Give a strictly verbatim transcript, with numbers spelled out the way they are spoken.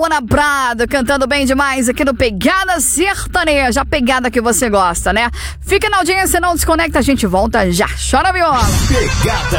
Luana Prado, cantando bem demais aqui no Pegada Sertaneja, a pegada que você gosta, né? Fica na audiência, não desconecta, a gente volta já. Chora viola. Pegada